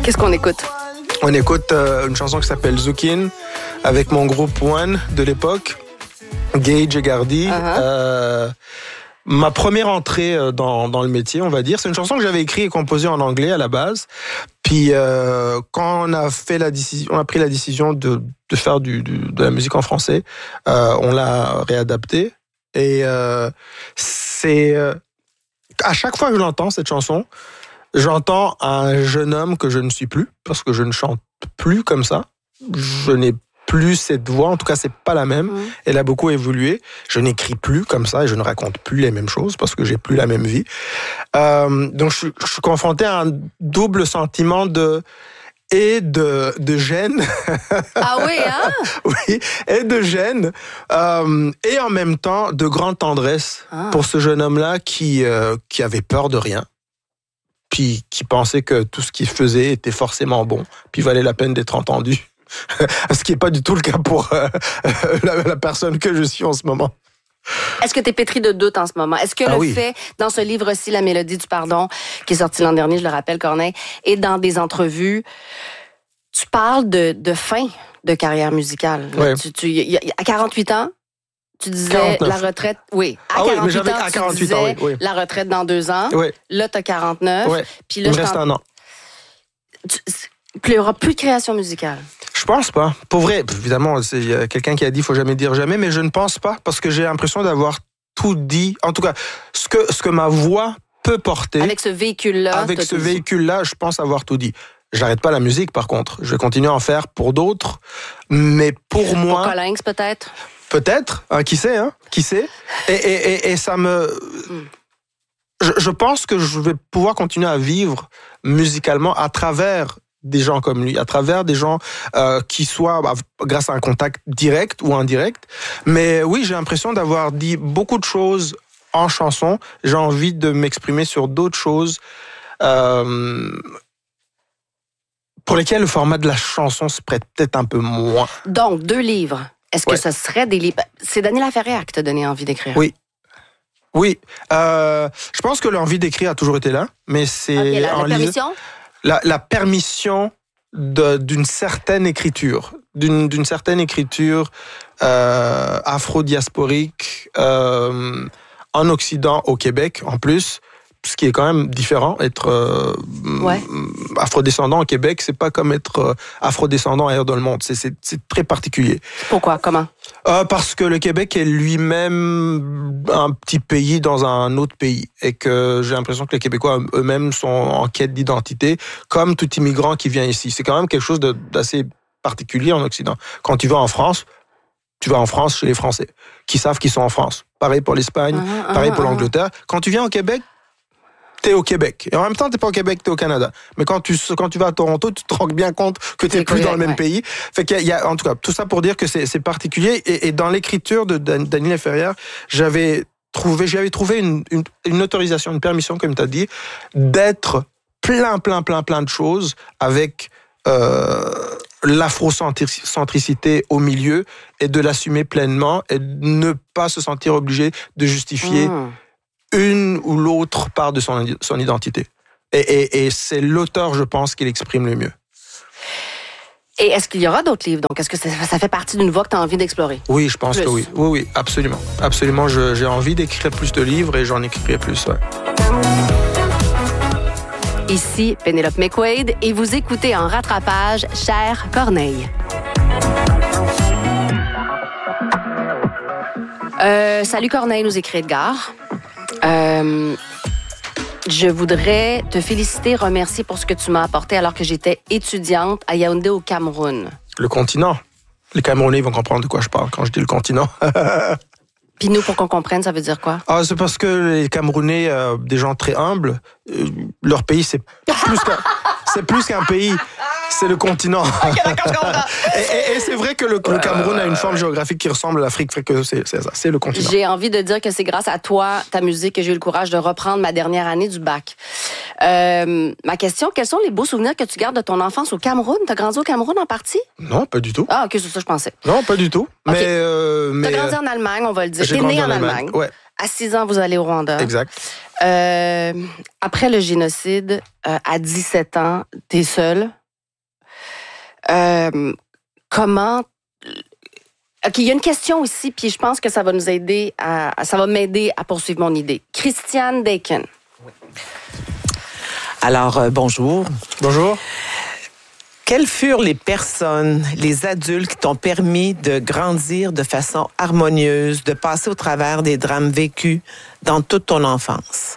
Qu'est-ce qu'on écoute? On écoute une chanson qui s'appelle Zukin avec mon groupe One de l'époque, Gage et Gardy. Ma première entrée dans le métier, on va dire. C'est une chanson que j'avais écrite et composée en anglais à la base. Puis quand on a pris la décision de faire de la musique en français, on l'a réadaptée. Et c'est à chaque fois que je l'entends, cette chanson, j'entends un jeune homme que je ne suis plus, parce que je ne chante plus comme ça. Je n'ai plus cette voix, en tout cas, c'est pas la même. Elle a beaucoup évolué. Je n'écris plus comme ça et je ne raconte plus les mêmes choses parce que j'ai plus la même vie. Donc, je suis confronté à un double sentiment de gêne. Ah oui, hein? Oui, et de gêne. Et en même temps, de grande tendresse pour ce jeune homme-là qui avait peur de rien. Puis qui pensait que tout ce qu'il faisait était forcément bon, puis valait la peine d'être entendu. Ce qui n'est pas du tout le cas pour la personne que je suis en ce moment. Est-ce que tu es pétri de doute en ce moment? Est-ce que fait, dans ce livre-ci, La Mélodie du pardon, qui est sorti l'an dernier, je le rappelle, Corneille, et dans des entrevues, tu parles de fin de carrière musicale. Oui. À 48 ans, tu disais 49. la retraite. Oui, à 48 ans, à 48 tu disais ans, oui. la retraite dans 2 ans. Oui. Là, tu as 49. Oui. Puis là, il me reste un an. Il n'y aura plus de création musicale. Je pense pas. Pour vrai, évidemment, il y a quelqu'un qui a dit faut jamais dire jamais, mais je ne pense pas parce que j'ai l'impression d'avoir tout dit. En tout cas, ce que ma voix peut porter. Avec ce véhicule-là. Avec ce véhicule-là, je pense avoir tout dit. J'arrête pas la musique, par contre. Je vais continuer à en faire pour d'autres, mais pour moi. Pour Colinx, peut-être. Peut-être, qui sait, hein? Qui sait? Et ça me. Je pense que je vais pouvoir continuer à vivre musicalement à travers des gens comme lui, à travers des gens qui soient grâce à un contact direct ou indirect. Mais oui, j'ai l'impression d'avoir dit beaucoup de choses en chanson. J'ai envie de m'exprimer sur d'autres choses pour lesquelles le format de la chanson se prête peut-être un peu moins. Donc, 2 livres. Est-ce que ce serait des livres? C'est Daniela Ferrière qui t'a donné envie d'écrire. Oui. Oui. Je pense que l'envie d'écrire a toujours été là, mais c'est la permission? La permission d'une certaine écriture, d'une certaine écriture afro-diasporique en Occident, au Québec en plus, ce qui est quand même différent. Être afrodescendant au Québec, c'est pas comme être afrodescendant ailleurs dans le monde. C'est très particulier. Pourquoi? Comment? Parce que le Québec est lui-même un petit pays dans un autre pays et que j'ai l'impression que les Québécois eux-mêmes sont en quête d'identité, comme tout immigrant qui vient ici. C'est quand même quelque chose d'assez particulier en Occident. Quand tu vas en France, chez les Français, qui savent qu'ils sont en France. Pareil pour l'Espagne, pareil pour l'Angleterre. Quand tu viens au Québec, t'es au Québec. Et en même temps, t'es pas au Québec, t'es au Canada. Mais quand tu vas à Toronto, tu te rends bien compte que t'es plus dans le même pays. Fait qu'il y a, en tout cas, tout ça pour dire que c'est particulier. Et dans l'écriture de Daniela Ferrière, j'avais trouvé une autorisation, une permission, comme t'as dit, d'être plein de choses avec l'afrocentricité au milieu et de l'assumer pleinement et de ne pas se sentir obligé de justifier une ou l'autre part de son identité. Et c'est l'auteur, je pense, qui l'exprime le mieux. Et est-ce qu'il y aura d'autres livres? Donc, est-ce que ça fait partie d'une voie que tu as envie d'explorer? Oui, je pense que oui. Oui, absolument. Absolument, j'ai envie d'écrire plus de livres et j'en écrirai plus, ouais. Ici, Pénélope McQuaid, et vous écoutez en rattrapage Cher Corneille. Salut Corneille, nous écrit Edgar. Je voudrais te féliciter, remercier pour ce que tu m'as apporté alors que j'étais étudiante à Yaoundé au Cameroun. Le continent. Les Camerounais vont comprendre de quoi je parle quand je dis le continent. Puis nous, pour qu'on comprenne, ça veut dire quoi? C'est parce que les Camerounais, des gens très humbles, leur pays, c'est plus qu'un pays. C'est le continent. Ok, d'accord, je comprends. Et c'est vrai que le Cameroun a une forme géographique qui ressemble à l'Afrique, fait que c'est ça, c'est le continent. J'ai envie de dire que c'est grâce à toi, ta musique, que j'ai eu le courage de reprendre ma dernière année du bac. Ma question, quels sont les beaux souvenirs que tu gardes de ton enfance au Cameroun? T'as grandi au Cameroun en partie? Non, pas du tout. Ah, ok, c'est ça que je pensais. Non, pas du tout. Okay. Mais t'as grandi en Allemagne, on va le dire. T'es né en Allemagne. Ouais. À 6 ans, vous allez au Rwanda. Exact. Après le génocide, à 17 ans, t'es seul. Comment... OK, il y a une question ici, puis je pense que ça va nous aider ça va m'aider à poursuivre mon idée. Christiane Dakin. Oui. Alors, bonjour. Bonjour. Quelles furent les personnes, les adultes qui t'ont permis de grandir de façon harmonieuse, de passer au travers des drames vécus dans toute ton enfance?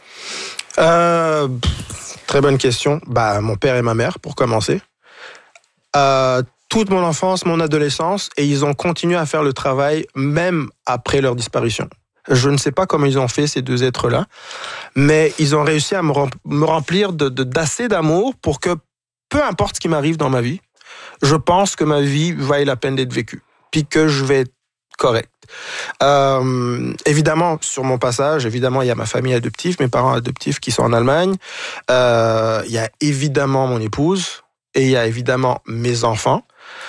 Très bonne question. Mon père et ma mère, pour commencer. Toute mon enfance, mon adolescence, et ils ont continué à faire le travail même après leur disparition. Je ne sais pas comment ils ont fait, ces deux êtres-là, mais ils ont réussi à me remplir d'assez d'amour pour que, peu importe ce qui m'arrive dans ma vie, je pense que ma vie vaille la peine d'être vécue, puis que je vais être correct. Évidemment, sur mon passage, il y a ma famille adoptive, mes parents adoptifs qui sont en Allemagne. Il y a évidemment mon épouse et il y a évidemment mes enfants.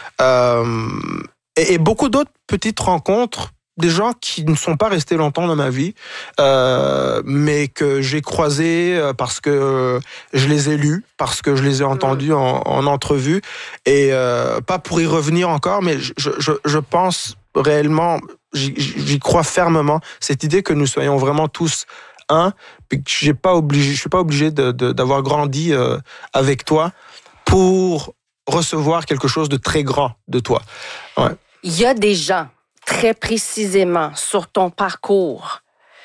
Et beaucoup d'autres petites rencontres, des gens qui ne sont pas restés longtemps dans ma vie, mais que j'ai croisés parce que je les ai lus, parce que je les ai entendus en entrevue, et pas pour y revenir encore, mais je pense réellement, j'y crois fermement, cette idée que nous soyons vraiment tous un, puis que je suis pas obligé d'avoir grandi avec toi pour recevoir quelque chose de très grand de toi. Ouais. Il y a des gens très précisément sur ton parcours,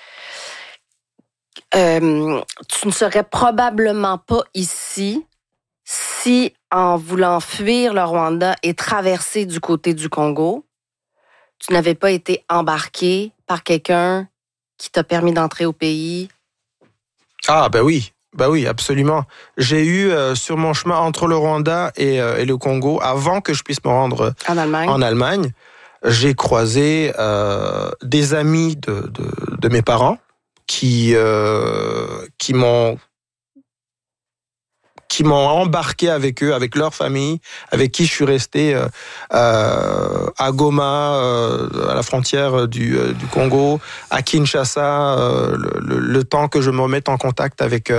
tu ne serais probablement pas ici si, en voulant fuir le Rwanda et traverser du côté du Congo, tu n'avais pas été embarqué par quelqu'un qui t'a permis d'entrer au pays. Ah, oui, absolument. J'ai eu sur mon chemin entre le Rwanda et le Congo, avant que je puisse me rendre en Allemagne, j'ai croisé des amis de mes parents qui m'ont embarqué avec eux, avec leur famille, avec qui je suis resté à Goma, à la frontière du Congo, à Kinshasa, le temps que je me remette en contact avec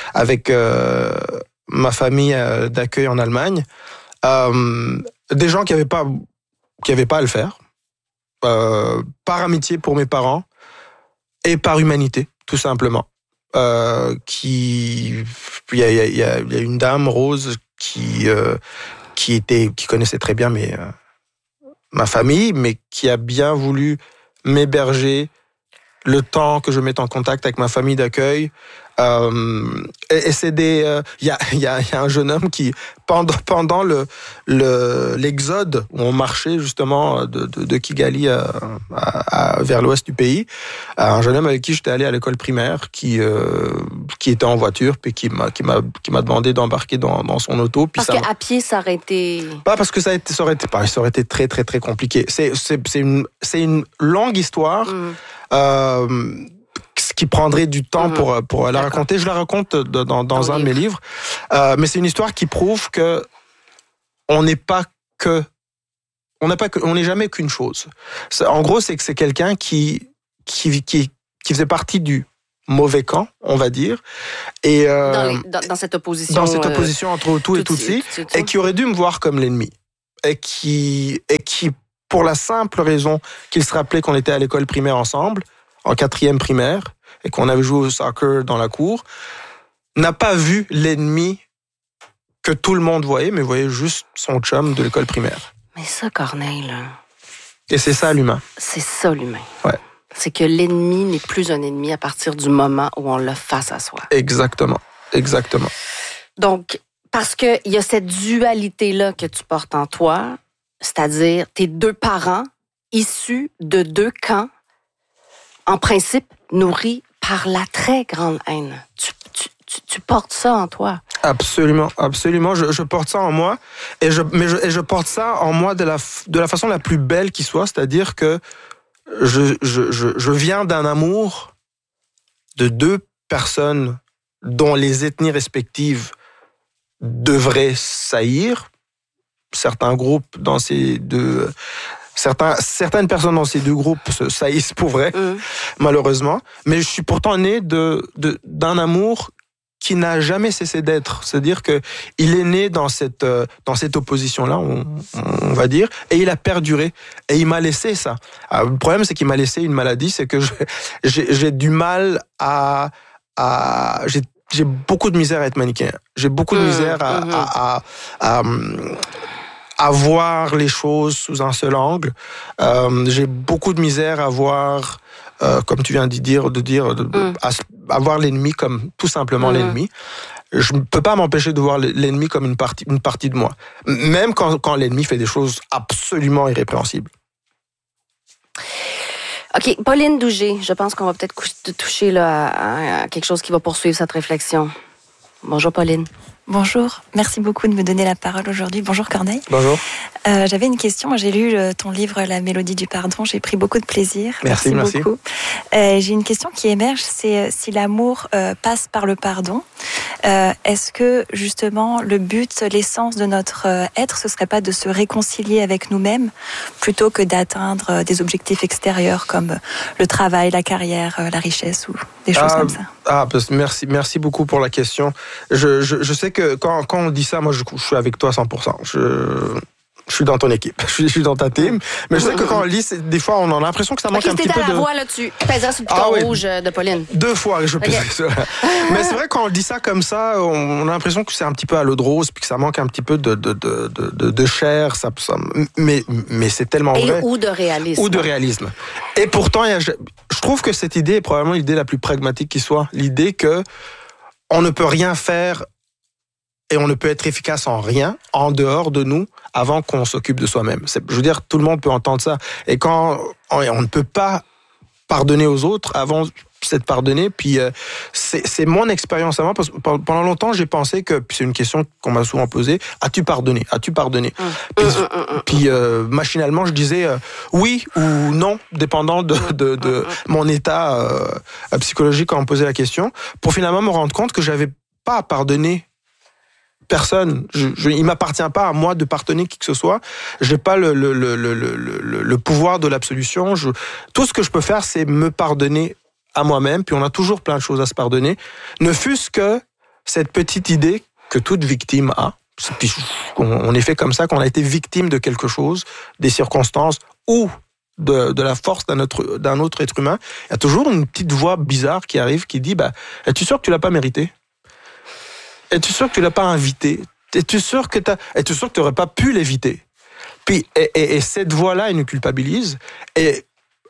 ma famille d'accueil en Allemagne. Des gens qui n'avaient pas à le faire, par amitié pour mes parents et par humanité, tout simplement. Il y a une dame, Rose, qui connaissait très bien ma famille, mais qui a bien voulu m'héberger le temps que je mette en contact avec ma famille d'accueil. Et c'est il y a un jeune homme qui, pendant l'exode où on marchait justement de Kigali vers l'ouest du pays, un jeune homme avec qui j'étais allé à l'école primaire, qui était en voiture, puis qui m'a demandé d'embarquer dans son auto. Puis parce qu'à pied, ça aurait été... Pas parce que ça aurait été très très très compliqué. C'est une longue histoire. Qui prendrait du temps pour la raconter. Je la raconte dans un de mes livres. Mais c'est une histoire qui prouve que on n'est jamais qu'une chose. En gros, c'est que c'est quelqu'un qui faisait partie du mauvais camp, on va dire, et dans cette opposition. Dans cette opposition entre Hutu et Tutsi, et qui aurait dû me voir comme l'ennemi, et qui pour la simple raison qu'il se rappelait qu'on était à l'école primaire ensemble, en 4e primaire, et qu'on avait joué au soccer dans la cour, n'a pas vu l'ennemi que tout le monde voyait, mais voyait juste son chum de l'école primaire. Mais ça, Corneille, là... Et c'est ça, l'humain. C'est ça, l'humain. Ouais. C'est que l'ennemi n'est plus un ennemi à partir du moment où on l'a face à soi. Exactement. Donc, parce qu'il y a cette dualité-là que tu portes en toi, c'est-à-dire tes deux parents issus de deux camps, en principe, nourris par la très grande haine. Tu portes ça en toi. Absolument. Je porte ça en moi, et je porte ça en moi de la façon la plus belle qui soit, c'est-à-dire que je viens d'un amour de deux personnes dont les ethnies respectives devraient saillir. Certains groupes dans ces deux Certaines personnes dans ces deux groupes se saillissent pour vrai, malheureusement. Mais je suis pourtant né d'un amour qui n'a jamais cessé d'être. C'est-à-dire que il est né dans cette opposition-là, on va dire, et il a perduré. Et il m'a laissé ça. Alors, le problème, c'est qu'il m'a laissé une maladie, c'est que j'ai du mal j'ai beaucoup de misère à être manichéen. J'ai beaucoup de misère à voir les choses sous un seul angle. J'ai beaucoup de misère à voir, comme tu viens de dire, à voir l'ennemi comme tout simplement l'ennemi. Je ne peux pas m'empêcher de voir l'ennemi comme une partie de moi. Même quand l'ennemi fait des choses absolument irrépréhensibles. OK, Pauline Dougé, je pense qu'on va peut-être toucher là, à quelque chose qui va poursuivre cette réflexion. Bonjour Pauline. Bonjour, merci beaucoup de me donner la parole aujourd'hui. Bonjour Corneille. Bonjour. J'avais une question, j'ai lu ton livre La mélodie du pardon, j'ai pris beaucoup de plaisir. Merci beaucoup. J'ai une question qui émerge, c'est si l'amour passe par le pardon, est-ce que justement le but, l'essence de notre être, ce serait pas de se réconcilier avec nous-mêmes plutôt que d'atteindre des objectifs extérieurs comme le travail, la carrière, la richesse ou des choses comme ça? Merci beaucoup pour la question. Je sais que quand on dit ça, moi je suis avec toi 100%. Je suis dans ton équipe, je suis dans ta team. Mais je sais que quand on lit, des fois, on a l'impression que ça manque un petit peu de... OK, c'était à la voix, là, tu pèseras sur le bouton rouge de Pauline. 2 fois, je pèse sur ça. Mais c'est vrai, quand on dit ça comme ça, on a l'impression que c'est un petit peu à l'eau de rose, puis que ça manque un petit peu de chair. Mais c'est tellement vrai. Ou de réalisme. Et pourtant, je trouve que cette idée est probablement l'idée la plus pragmatique qui soit. L'idée que on ne peut rien faire et on ne peut être efficace en rien, en dehors de nous, avant qu'on s'occupe de soi-même. Je veux dire, tout le monde peut entendre ça. Et quand on ne peut pas pardonner aux autres avant s'être pardonné, puis c'est mon expérience à moi, parce que pendant longtemps, j'ai pensé que, puis c'est une question qu'on m'a souvent posée, as-tu pardonné? Puis machinalement, je disais oui ou non, dépendant de mon état psychologique quand on me posait la question, pour finalement me rendre compte que j'avais pas à pardonner personne. Il m'appartient pas à moi de pardonner qui que ce soit. J'ai pas le pouvoir de l'absolution. Tout ce que je peux faire, c'est me pardonner à moi-même. Puis on a toujours plein de choses à se pardonner. Ne fût-ce que cette petite idée que toute victime a. Puis on est fait comme ça, qu'on a été victime de quelque chose, des circonstances ou de la force d'un autre être humain. Il y a toujours une petite voix bizarre qui arrive, qui dit es-tu sûr que tu l'as pas mérité? Es-tu sûr que tu l'as pas invité? Es-tu sûr que tu n'aurais pas pu l'éviter? Puis, et cette voix-là, elle nous culpabilise. Et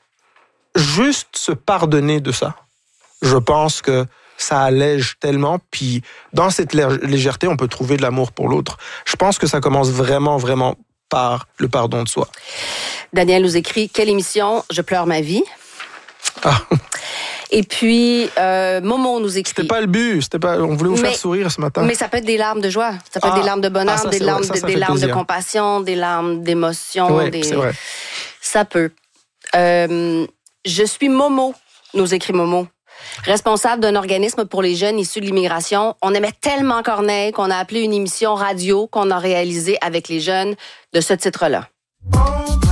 juste se pardonner de ça, je pense que ça allège tellement. Puis, dans cette légèreté, on peut trouver de l'amour pour l'autre. Je pense que ça commence vraiment, vraiment par le pardon de soi. Daniel nous écrit, quelle émission, je pleure ma vie. Et puis, Momo nous écrit... C'était pas le but, on voulait vous faire sourire ce matin. Mais ça peut être des larmes de joie, ça peut être des larmes de bonheur, des larmes de compassion, des larmes d'émotion. Oui, c'est vrai. Ça peut. Je suis Momo, nous écrit Momo, responsable d'un organisme pour les jeunes issus de l'immigration. On aimait tellement Corneille qu'on a appelé une émission radio qu'on a réalisée avec les jeunes de ce titre-là.